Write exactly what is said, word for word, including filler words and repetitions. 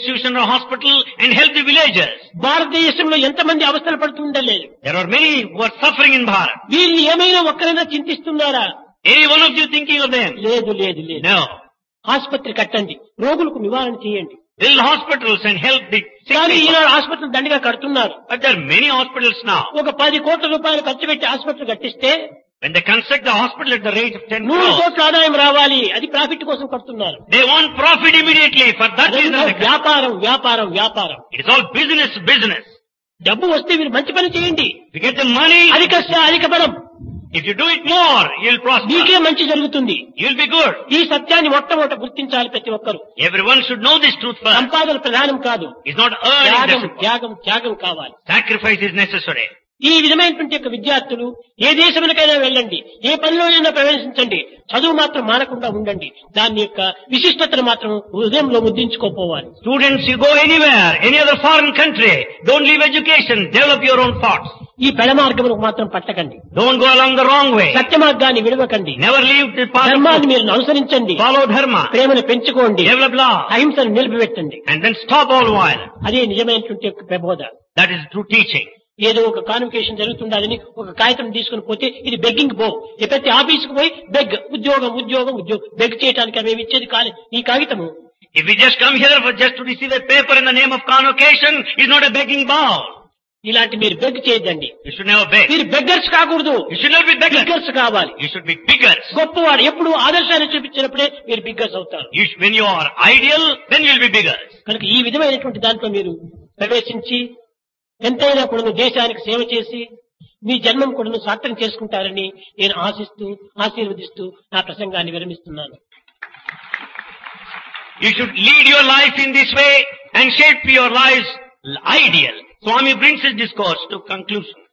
institution or hospital and help the villagers. భారతదేశంలో ఎంతమంది అవస్థలు పడుతుండలేదు. There are many who are suffering in Bharat. వీరిని ఏమైనా ఒక్కరైనా చింతిస్తున్నారా? Any one of you thinking of them? లేదు లేదు లేదు. No. ఆసుపత్రి కట్టండి, రోగులకు నివారణ చేయండి. Build hospitals and help the sick కానీ people. ఈనాడు ఆసుపత్రులు దండిగా కడుతున్నారు. But there are many hospitals now. ఒక పది కోట్ల రూపాయలు ఖర్చు పెట్టి ఆసుపత్రి కట్టిస్తే When they construct the hospital at the rate of ten నూరు crores, కోట్ల ఆదాయం రావాలి, అది ప్రాఫిట్ కోసం కడుతున్నారు. they want profit immediately. For that reason, అదంతా they construct. వ్యాపారం వ్యాపారం వ్యాపారం. It is all business, business. డబ్బు వస్తే మీరు మంచి పని చేయండి. If you get the money, అధిక శ్ర- అధిక బలం, if you do it more, you'll prosper. మీకే మంచి జరుగుతుంది. You'll be good. ఈ సత్యాన్ని మొట్టమొదట గుర్తించాలి ప్రతి ఒక్కరు. Everyone should know this truth first. సంపాదన ప్రధానం కాదు, It's not earning. త్యాగం that's- త్యాగం త్యాగం కావాలి. Sacrifice is necessary. ఈ విధమైనటువంటి యొక్క విద్యార్థులు ఏ దేశములకైనా వెళ్ళండి, ఏ పనిలోనైనా ప్రవేశించండి, చదువు మాత్రం మానకుండా ఉండండి. దాని యొక్క విశిష్టతను మాత్రం హృదయంలో ముద్రించుకోపోవాలి. Students, you go anywhere, any other foreign country, don't leave education, develop your own thoughts. ఈ పెడ మార్గములకు మాత్రం పట్టకండి, Don't go along the wrong way. సత్య మార్గాన్ని విడవకండి, Never leave the path of ధర్మాన్ని truth. మీరు అనుసరించండి, Follow dharma, ప్రేమను పెంచుకోండి, develop love, అహింసను నిలిపిపెట్టండి. and then stop all violence. అదే నిజమైనటువంటి యొక్క ప్రబోధ. That is true teaching. ఏదో ఒక కాన్వకేషన్ జరుగుతుండాలని ఒక కాగితం తీసుకుని పోతే ఇది బెగ్గింగ్ బో. ఈ ప్రతి ఆఫీసుకు పోయి బెగ్, ఉద్యోగం ఉద్యోగం ఉద్యోగం బెగ్ చేయడానికి మేము ఇచ్చేది కాదు ఈ కాగితము. If we just come here for just to receive a paper in the name of convocation, is not a begging bowl. ఇలాంటి మీరు బెగ్ చేయొద్దండి. You should never beg. మీరు బెగ్గర్స్ కాకూడదు, You should not be beggars. బిగ్గర్స్ కావాలి. You should be biggers. గొప్పవాడు ఎప్పుడు ఆదర్శాన్ని చూపించినప్పుడే మీరు బిగ్గర్స్ అవుతారు. You sh- when you are ideal, then you will be biggers. కనుక ఈ విధమైనటువంటి దాంట్లో మీరు ప్రవేశించి ఎంతైనా కూడా దేశానికి సేవ చేసి మీ జన్మం కూడా సార్థకం చేసుకుంటారని నేను ఆశిస్తూ ఆశీర్వదిస్తూ నా ప్రసంగాన్ని విరమిస్తున్నాను. You should lead your life in this way and shape your lives ideal. Swami brings his discourse to conclusion.